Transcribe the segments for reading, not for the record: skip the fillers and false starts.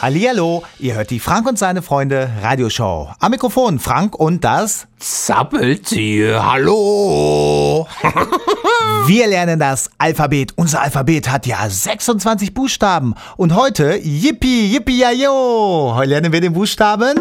Hallihallo, ihr hört die Frank und seine Freunde Radioshow. Am Mikrofon Frank und das Zappeltier. Hallo. Wir lernen das Alphabet. Unser Alphabet hat ja 26 Buchstaben. Und heute, yippie, yippie, ja, yo. Heute lernen wir den Buchstaben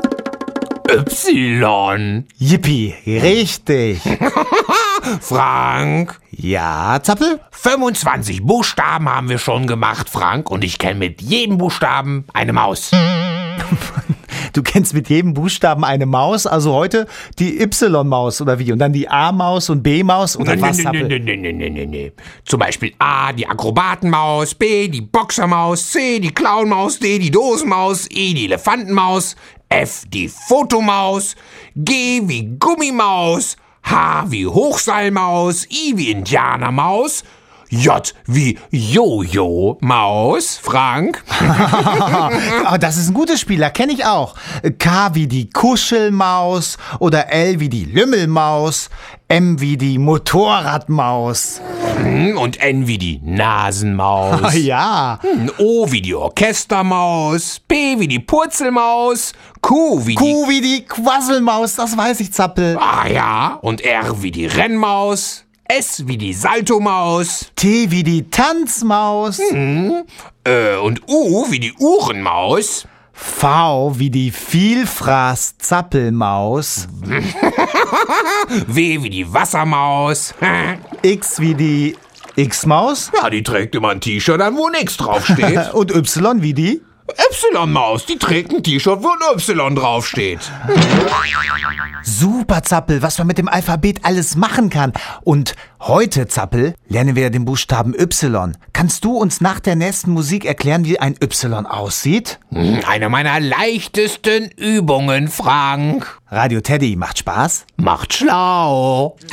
Y. Yippie, richtig. Frank. Ja, Zappel? 25 Buchstaben haben wir schon gemacht, Frank. Und ich kenne mit jedem Buchstaben eine Maus. Du kennst mit jedem Buchstaben eine Maus, also heute die Y-Maus oder wie? Und dann die A-Maus und B-Maus oder was? Nee. Zum Beispiel A, die Akrobatenmaus, B, die Boxermaus, C, die Clownmaus, D, die Dosenmaus, E, die Elefantenmaus, F, die Fotomaus, G wie Gummimaus, H wie Hochseilmaus, I wie Indianermaus, J wie Jojo-Maus, Frank. Oh, das ist ein gutes Spiel, da kenne ich auch. K wie die Kuschelmaus oder L wie die Lümmelmaus, M wie die Motorradmaus. Und N wie die Nasenmaus. Ja. O wie die Orchestermaus, P wie die Purzelmaus, Q wie die Quasselmaus, das weiß ich, Zappel. Ah ja, und R wie die Rennmaus, S wie die Saltomaus, T wie die Tanzmaus, und U wie die Uhrenmaus, V wie die Vielfraß-Zappelmaus, W wie die Wassermaus, X wie die X-Maus ja, die trägt immer ein T-Shirt an, wo nix draufsteht. und Y wie die Y-Maus, die trägt ein T-Shirt, wo ein Y draufsteht. Super, Zappel, was man mit dem Alphabet alles machen kann. Und heute, Zappel, lernen wir den Buchstaben Y. Kannst du uns nach der nächsten Musik erklären, wie ein Y aussieht? Eine meiner leichtesten Übungen, Frank. Radio Teddy macht Spaß. Macht schlau.